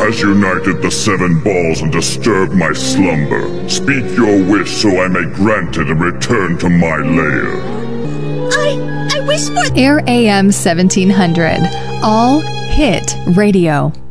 has united the 7 balls and disturbed my slumber. Speak your wish so I may grant it and return to my lair. I wish for Air AM 1700, All Hit Radio.